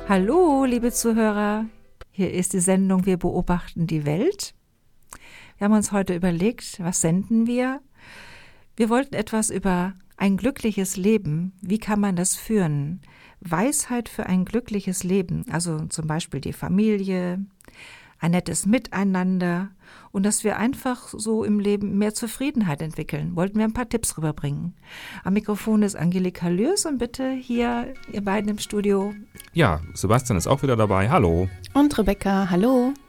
Hallo, liebe Zuhörer. Hier ist die Sendung Wir beobachten die Welt. Wir haben uns heute überlegt, was senden wir? Wir wollten etwas über ein glückliches Leben. Wie kann man das führen? Weisheit für ein glückliches Leben, also zum Beispiel die Familie, ein nettes Miteinander und dass wir einfach so im Leben mehr Zufriedenheit entwickeln. Wollten wir ein paar Tipps rüberbringen. Am Mikrofon ist Angelika Lürs und bitte hier, ihr beiden im Studio. Ja, Sebastian ist auch wieder dabei. Hallo. Und Rebecca, hallo.